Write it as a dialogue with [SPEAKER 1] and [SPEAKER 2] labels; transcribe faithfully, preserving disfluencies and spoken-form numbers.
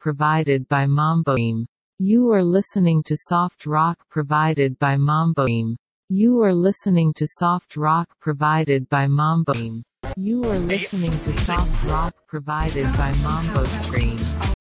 [SPEAKER 1] provided by Mamboim. You are listening to soft rock provided by Mamboim. You are listening to soft rock provided by Mamboim. You are listening to soft rock provided by Mambo Stream.